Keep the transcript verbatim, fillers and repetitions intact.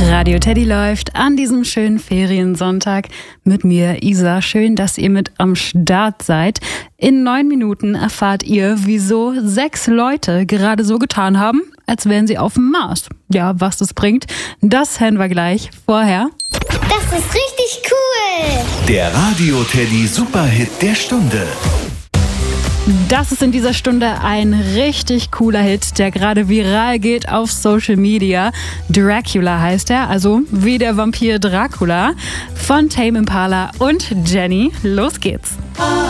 Radio Teddy läuft an diesem schönen Feriensonntag mit mir, Isa. Schön, dass ihr mit am Start seid. In neun Minuten erfahrt ihr, wieso sechs Leute gerade so getan haben, als wären sie auf dem Mars. Ja, was das bringt, das hören wir gleich. Vorher. Das ist richtig cool! Der Radio Teddy Superhit der Stunde. Das ist in dieser Stunde ein richtig cooler Hit, der gerade viral geht auf Social Media. Dracula heißt er, also wie der Vampir Dracula, von Tame Impala und Jenny. Los geht's!